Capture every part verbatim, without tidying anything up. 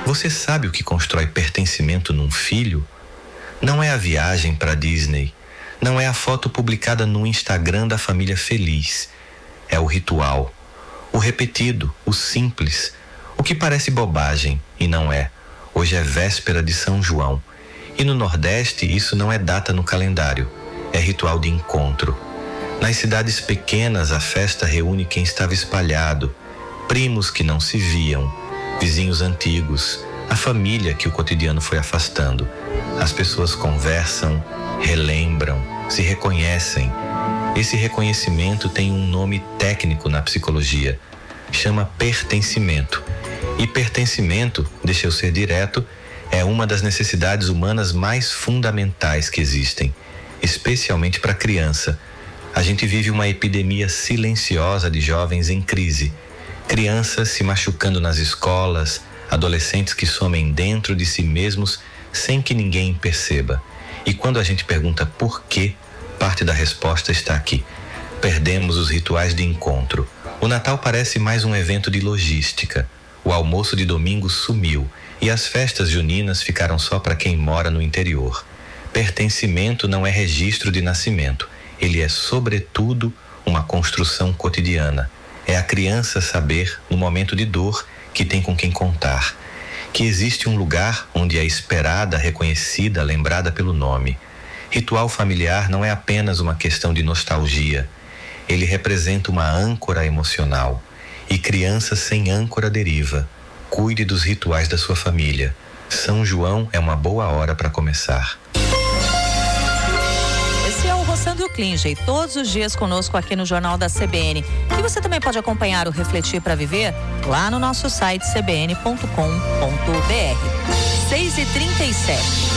Você sabe o que constrói pertencimento num filho? Não é a viagem para Disney, não é a foto publicada no Instagram da família feliz. É o ritual, o repetido, o simples, o que parece bobagem e não é. Hoje é véspera de São João e no Nordeste isso não é data no calendário, é ritual de encontro. Nas cidades pequenas a festa reúne quem estava espalhado, primos que não se viam, vizinhos antigos, a família que o cotidiano foi afastando. As pessoas conversam, relembram, se reconhecem. Esse reconhecimento tem um nome técnico na psicologia, chama pertencimento. E pertencimento, deixa eu ser direto, é uma das necessidades humanas mais fundamentais que existem, especialmente para a criança. A gente vive uma epidemia silenciosa de jovens em crise, crianças se machucando nas escolas, adolescentes que somem dentro de si mesmos sem que ninguém perceba. E quando a gente pergunta por quê, parte da resposta está aqui. Perdemos os rituais de encontro. O Natal parece mais um evento de logística. O almoço de domingo sumiu e as festas juninas ficaram só para quem mora no interior. Pertencimento não é registro de nascimento. Ele é, sobretudo, uma construção cotidiana. É a criança saber, no momento de dor, que tem com quem contar. Que existe um lugar onde é esperada, reconhecida, lembrada pelo nome. Ritual familiar não é apenas uma questão de nostalgia. Ele representa uma âncora emocional. E criança sem âncora deriva. Cuide dos rituais da sua família. São João é uma boa hora para começar. Esse é o Roçando o Klinger, todos os dias conosco aqui no Jornal da C B N. E você também pode acompanhar o Refletir para Viver lá no nosso site c b n ponto com ponto b r. seis e trinta e sete.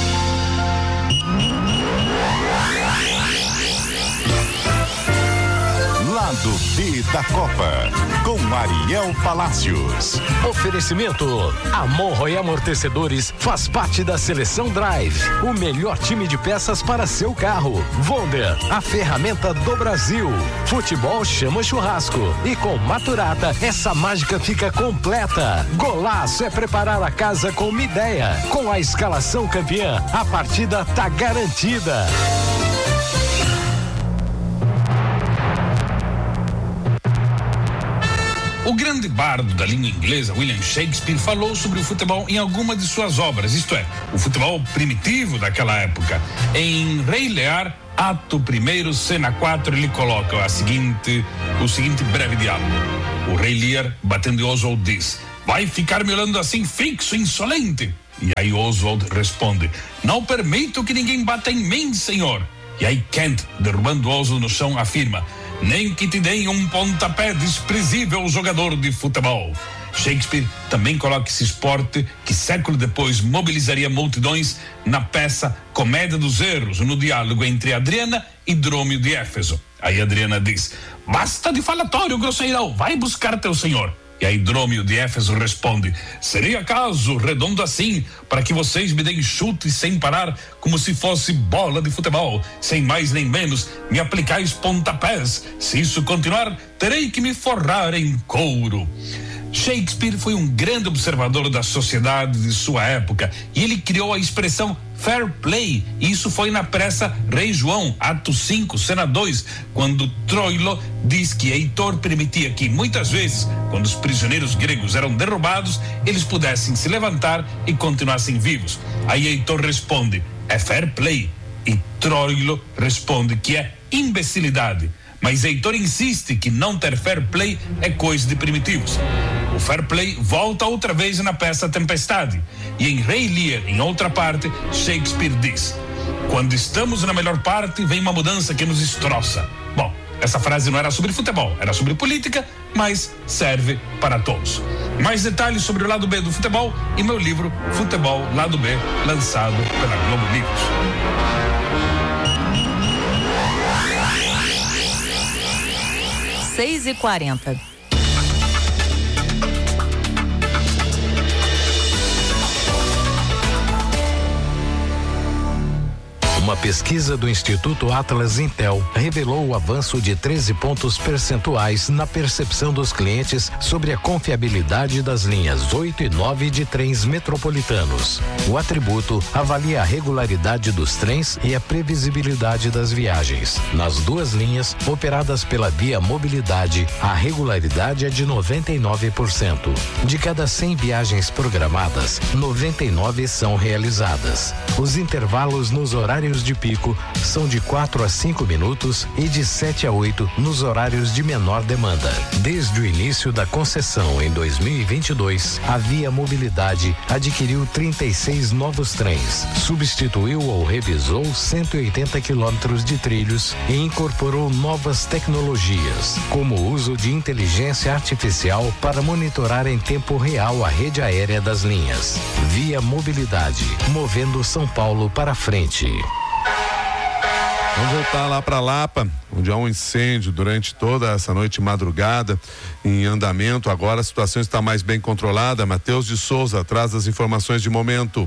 Lado B da Copa, com Ariel Palacios. Oferecimento: Amorro e Amortecedores faz parte da Seleção Drive, o melhor time de peças para seu carro. Wonder, a ferramenta do Brasil. Futebol chama churrasco e com Maturata essa mágica fica completa. Golaço é preparar a casa com uma ideia. Com a escalação campeã, a partida tá garantida. O grande bardo da língua inglesa, William Shakespeare, falou sobre o futebol em alguma de suas obras, isto é, o futebol primitivo daquela época. Em Rei Lear, ato primeiro, cena quatro, ele coloca a seguinte, o seguinte breve diálogo. O Rei Lear, batendo em Oswald, diz: vai ficar me olhando assim fixo, insolente? E aí Oswald responde: não permito que ninguém bata em mim, senhor. E aí Kent, derrubando Oswald no chão, afirma: nem que te deem um pontapé, desprezível jogador de futebol. Shakespeare também coloca esse esporte que século depois mobilizaria multidões na peça Comédia dos Erros, no diálogo entre Adriana e Drômio de Éfeso. Aí Adriana diz: basta de falatório, grosseirão, vai buscar teu senhor. E aí Drômio de Éfeso responde: seria acaso redondo assim para que vocês me deem chutes sem parar, como se fosse bola de futebol, sem mais nem menos me aplicais pontapés? Se isso continuar, terei que me forrar em couro. Shakespeare foi um grande observador da sociedade de sua época e ele criou a expressão fair play. Isso foi na peça Rei João, ato cinco, cena dois, quando Troilo diz que Heitor permitia que muitas vezes, quando os prisioneiros gregos eram derrubados, eles pudessem se levantar e continuassem vivos. Aí Heitor responde: é fair play. E Troilo responde que é imbecilidade. Mas Heitor insiste que não ter fair play é coisa de primitivos. O fair play volta outra vez na peça Tempestade. E em Rei Lear, em outra parte, Shakespeare diz: quando estamos na melhor parte, vem uma mudança que nos destroça. Bom, essa frase não era sobre futebol, era sobre política, mas serve para todos. Mais detalhes sobre o lado B do futebol em meu livro Futebol Lado B, lançado pela Globo Livros. seis e quarenta. Uma pesquisa do Instituto Atlas Intel revelou o avanço de treze pontos percentuais na percepção dos clientes sobre a confiabilidade das linhas oito e nove de trens metropolitanos. O atributo avalia a regularidade dos trens e a previsibilidade das viagens. Nas duas linhas operadas pela Via Mobilidade, a regularidade é de noventa e nove por cento. De cada cem viagens programadas, noventa e nove são realizadas. Os intervalos nos horários de pico são de quatro a cinco minutos e de sete a oito nos horários de menor demanda. Desde o início da concessão em dois mil e vinte e dois, a Via Mobilidade adquiriu trinta e seis novos trens, substituiu ou revisou cento e oitenta quilômetros de trilhos e incorporou novas tecnologias, como o uso de inteligência artificial para monitorar em tempo real a rede aérea das linhas. Via Mobilidade, movendo São Paulo para frente. Vamos voltar lá para Lapa, onde há um incêndio durante toda essa noite e madrugada em andamento. Agora a situação está mais bem controlada. Matheus de Souza traz as informações de momento.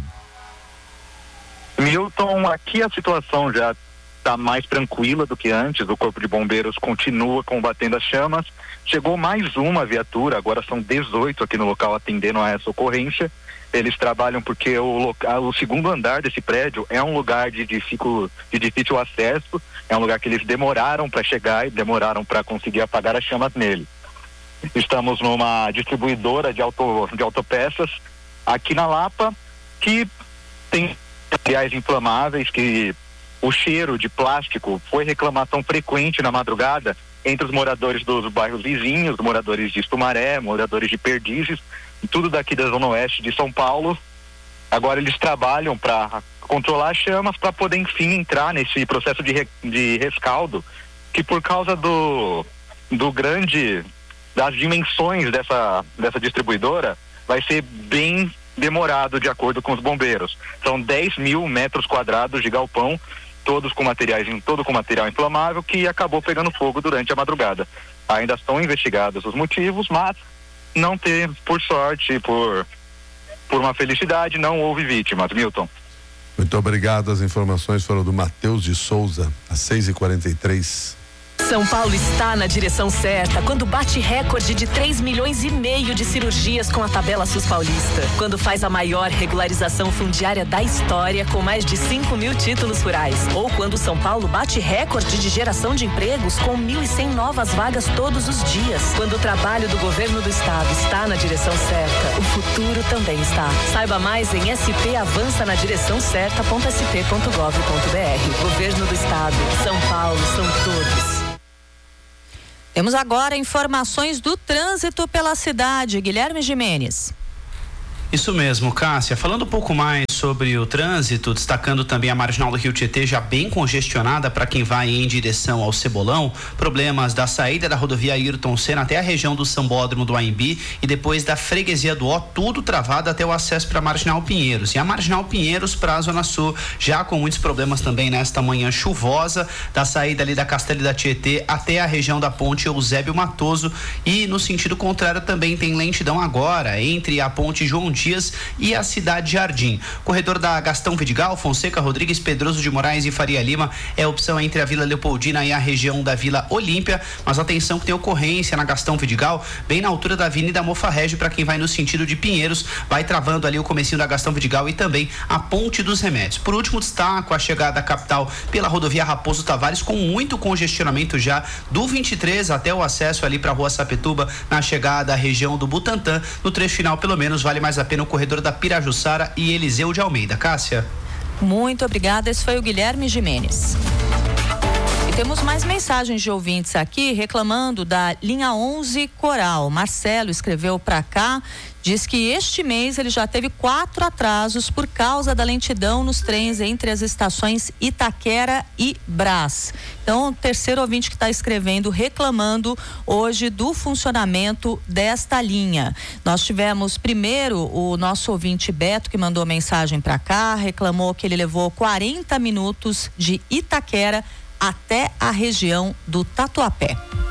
Milton, aqui a situação já está mais tranquila do que antes. O Corpo de Bombeiros continua combatendo as chamas. Chegou mais uma viatura, agora são dezoito aqui no local atendendo a essa ocorrência. Eles trabalham porque o, local, o segundo andar desse prédio é um lugar de, difícil, de difícil acesso, é um lugar que eles demoraram para chegar e demoraram para conseguir apagar as chamas nele. Estamos numa distribuidora de, auto, de autopeças aqui na Lapa, que tem materiais inflamáveis, que o cheiro de plástico foi reclamação frequente na madrugada entre os moradores dos bairros vizinhos, moradores de Sumaré, moradores de Perdizes, tudo daqui da Zona Oeste de São Paulo. Agora eles trabalham para controlar as chamas, para poder enfim entrar nesse processo de, re, de rescaldo, que por causa do, do grande, das dimensões dessa, dessa distribuidora, vai ser bem demorado de acordo com os bombeiros. São dez mil metros quadrados de galpão, todos com materiais, todo com material inflamável, que acabou pegando fogo durante a madrugada. Ainda estão investigados os motivos, mas não ter, por sorte, por, por uma felicidade, não houve vítimas. Milton. Muito obrigado. As informações foram do Matheus de Souza, às seis e quarenta e três. São Paulo está na direção certa quando bate recorde de três milhões e meio de cirurgias com a tabela SUS Paulista. Quando faz a maior regularização fundiária da história com mais de cinco mil títulos rurais. Ou quando São Paulo bate recorde de geração de empregos com mil e cem novas vagas todos os dias. Quando o trabalho do governo do estado está na direção certa, o futuro também está. Saiba mais em s p avança na direção certa ponto s p ponto gov ponto b r. Governo do estado. São Paulo são todos. Temos agora informações do trânsito pela cidade. Guilherme Gimenez. Isso mesmo, Cássia. Falando um pouco mais sobre o trânsito, destacando também a marginal do Rio Tietê já bem congestionada para quem vai em direção ao Cebolão, problemas da saída da rodovia Ayrton Senna até a região do Sambódromo do Anhembi e depois da freguesia do Ó, tudo travado até o acesso para a marginal Pinheiros. E a marginal Pinheiros para a Zona Sul, já com muitos problemas também nesta manhã chuvosa, da saída ali da Castelo da Tietê até a região da ponte Eusébio Matoso, e no sentido contrário também tem lentidão agora entre a ponte João Dias e a Cidade Jardim. Corredor da Gastão Vidigal, Fonseca, Rodrigues, Pedroso de Moraes e Faria Lima é a opção entre a Vila Leopoldina e a região da Vila Olímpia, mas atenção que tem ocorrência na Gastão Vidigal, bem na altura da Avenida Mofa Régio, para quem vai no sentido de Pinheiros, vai travando ali o comecinho da Gastão Vidigal e também a Ponte dos Remédios. Por último, destaco a chegada à capital pela rodovia Raposo Tavares, com muito congestionamento já do vinte e três até o acesso ali para a Rua Sapetuba, na chegada à região do Butantã. No trecho final, pelo menos, vale mais a pena no corredor da Pirajussara e Eliseu de Almeida. Cássia. Muito obrigada, esse foi o Guilherme Gimenez. E temos mais mensagens de ouvintes aqui reclamando da linha onze Coral. Marcelo escreveu para cá, diz que este mês ele já teve quatro atrasos por causa da lentidão nos trens entre as estações Itaquera e Brás. Então, o terceiro ouvinte que está escrevendo, reclamando hoje do funcionamento desta linha. Nós tivemos primeiro o nosso ouvinte Beto, que mandou mensagem para cá, reclamou que ele levou quarenta minutos de Itaquera até a região do Tatuapé.